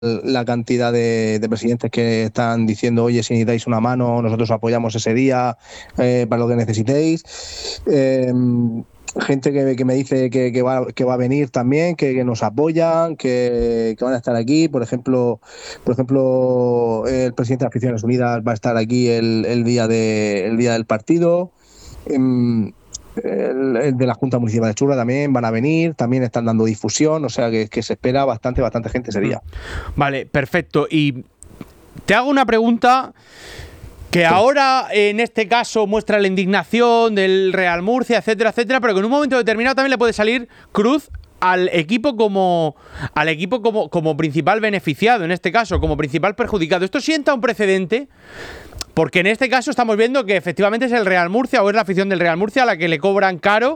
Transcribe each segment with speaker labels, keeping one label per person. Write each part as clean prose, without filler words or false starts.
Speaker 1: la cantidad de presidentes que están diciendo, oye, si necesitáis una mano, nosotros apoyamos ese día para lo que necesitéis. Gente que me dice que va a venir también, que nos apoyan, que van a estar aquí. Por ejemplo, el presidente de Aficiones Unidas va a estar aquí el día del partido. El de la Junta Municipal de Churra también van a venir, también están dando difusión, o sea que se espera bastante gente ese día.
Speaker 2: Vale, perfecto. Y te hago una pregunta que ahora en este caso muestra la indignación del Real Murcia, etcétera, etcétera, pero que en un momento determinado también le puede salir cruz al equipo como principal beneficiado, en este caso, como principal perjudicado. Esto sienta un precedente, porque en este caso estamos viendo que efectivamente es el Real Murcia o es la afición del Real Murcia a la que le cobran caro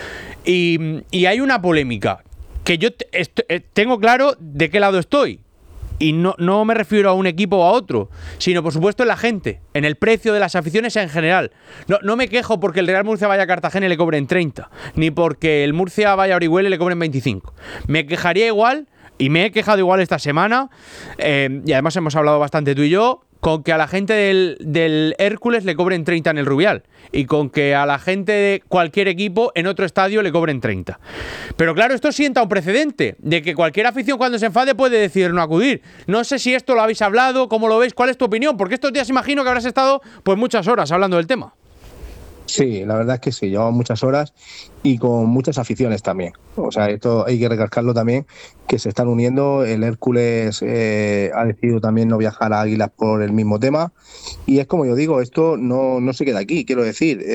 Speaker 2: y hay una polémica que yo tengo claro de qué lado estoy. Y no me refiero a un equipo o a otro, sino por supuesto en la gente, en el precio de las aficiones en general. No me quejo porque el Real Murcia vaya a Cartagena y le cobren 30, ni porque el Murcia vaya a Orihuela y le cobren 25. Me quejaría igual, y me he quejado igual esta semana, y además hemos hablado bastante tú y yo, con que a la gente del Hércules le cobren 30 en el Rubial y con que a la gente de cualquier equipo en otro estadio le cobren 30. Pero claro, esto sienta un precedente de que cualquier afición cuando se enfade puede decidir no acudir. No sé si esto lo habéis hablado, cómo lo veis, cuál es tu opinión, porque estos días imagino que habrás estado pues muchas horas hablando del tema.
Speaker 1: Sí, la verdad es que sí, llevamos muchas horas y con muchas aficiones también. O sea, esto hay que recalcarlo también, que se están uniendo. El Hércules ha decidido también no viajar a Águilas por el mismo tema. Y es como yo digo, esto no se queda aquí, quiero decir.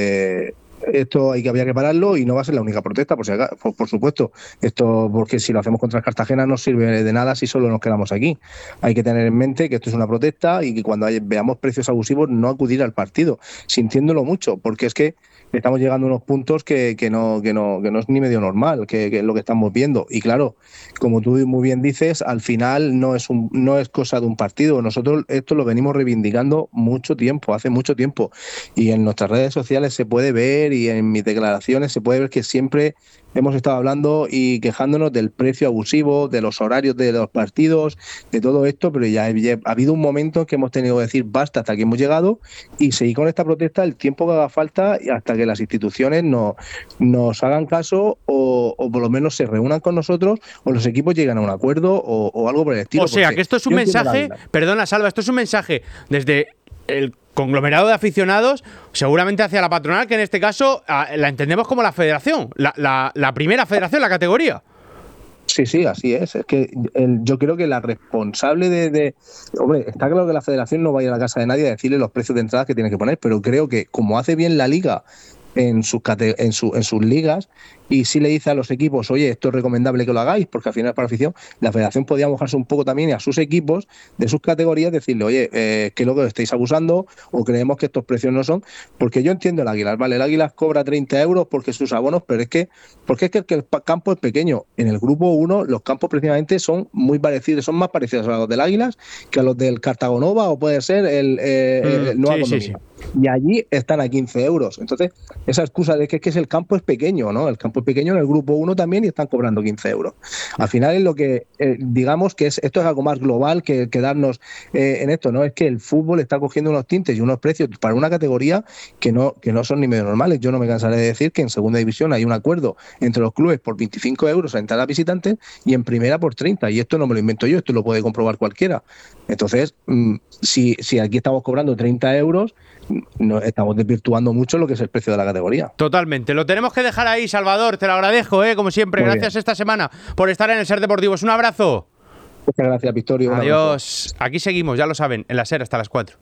Speaker 1: Esto había que pararlo y no va a ser la única protesta, por supuesto. Esto, porque si lo hacemos contra el Cartagena no sirve de nada si solo nos quedamos aquí. Hay que tener en mente que esto es una protesta y que cuando veamos precios abusivos no acudir al partido, sintiéndolo mucho, porque es que estamos llegando a unos puntos que no es ni medio normal, que es lo que estamos viendo. Y claro, como tú muy bien dices, al final no es cosa de un partido. Nosotros esto lo venimos reivindicando hace mucho tiempo. Y en nuestras redes sociales se puede ver y en mis declaraciones se puede ver que siempre hemos estado hablando y quejándonos del precio abusivo, de los horarios de los partidos, de todo esto, pero ya ha habido un momento en que hemos tenido que decir basta, hasta aquí hemos llegado, y seguir con esta protesta el tiempo que haga falta y hasta que las instituciones nos hagan caso o por lo menos se reúnan con nosotros o los equipos lleguen a un acuerdo o algo por el estilo.
Speaker 2: O sea, que esto es un mensaje, perdona Salva, esto es un mensaje desde el conglomerado de aficionados, seguramente hacia la patronal, que en este caso la entendemos como la federación, la primera federación, la categoría.
Speaker 1: Sí, así es. Es que yo creo que la responsable Hombre, está claro que la federación no va a ir a la casa de nadie a decirle los precios de entradas que tiene que poner, pero creo que como hace bien la liga en sus ligas, y si le dice a los equipos, oye, esto es recomendable que lo hagáis, porque al final es para afición, la federación podía mojarse un poco también a sus equipos de sus categorías, decirle, oye, que es lo que estáis abusando o creemos que estos precios no son, porque yo entiendo el Águilas, vale, el Águilas cobra 30 euros porque sus abonos, pero es que el campo es pequeño. En el grupo 1 los campos precisamente son muy parecidos, son más parecidos a los del Águilas que a los del Cartagonova o puede ser el Nueva Condomina. Y allí están a 15 euros. Entonces, esa excusa de que el campo es pequeño, ¿no? El campo es pequeño en el grupo 1 también y están cobrando 15 euros. Al final es lo que, digamos que esto es algo más global que quedarnos en esto, ¿no? Es que el fútbol está cogiendo unos tintes y unos precios para una categoría que no son ni medio normales. Yo no me cansaré de decir que en segunda división hay un acuerdo entre los clubes por 25 euros a entrada visitantes y en primera por 30. Y esto no me lo invento yo, esto lo puede comprobar cualquiera. Entonces, si aquí estamos cobrando 30 euros, no, estamos desvirtuando mucho lo que es el precio de la categoría.
Speaker 2: Totalmente. Lo tenemos que dejar ahí, Salvador. Te lo agradezco, como siempre. Muy gracias bien. Esta semana por estar en el SER Deportivos. Un abrazo.
Speaker 1: Muchas gracias, Victorio.
Speaker 2: Adiós. Aquí seguimos, ya lo saben, en la SER hasta las 4.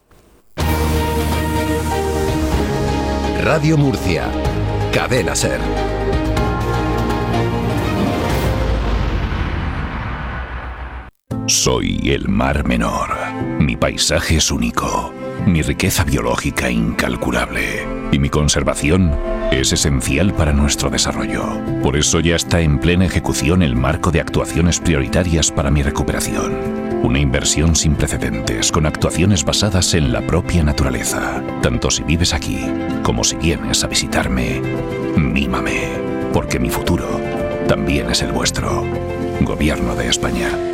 Speaker 3: Radio Murcia. Cadena SER. Soy el Mar Menor. Mi paisaje es único. Mi riqueza biológica incalculable. Y mi conservación es esencial para nuestro desarrollo. Por eso ya está en plena ejecución el marco de actuaciones prioritarias para mi recuperación. Una inversión sin precedentes, con actuaciones basadas en la propia naturaleza. Tanto si vives aquí, como si vienes a visitarme, mímame. Porque mi futuro también es el vuestro. Gobierno de España.